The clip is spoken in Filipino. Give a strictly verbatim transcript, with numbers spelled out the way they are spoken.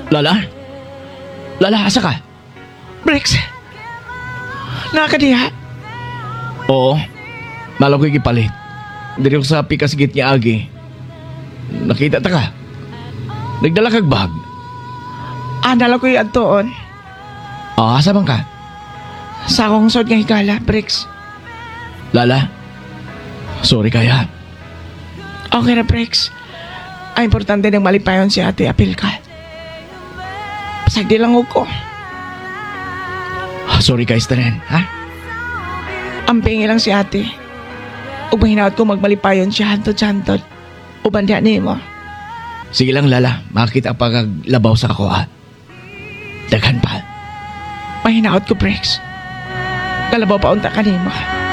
Lala? Lala, asa ka? Brex, nakakadiha. Oo. Nalaw ko'y gipalit. Diri ko sa pikas-git niya agi. Nakita ta ka? Nagdala kag bag. Anala ko yung adtoon. Ah, asa bang ka? Sa akong sod nga higala, Brex. Lala? Sorry kaya. Okay na, Brex. Ang importante ng malipayon si ate, apil ka. Pasagdi lang ko. Ah, sorry guys, tanan, ha? Ang pingi lang si ate. Ug mahinaot ko magmalipayon siya hantod-hantod. Uban diha nimo. Sige lang, Lala. Makakita pa kag labaw sa ako, ha? Daghan pa. Mahinaot ko, Brex. Kalabaw pa unta ka nimo.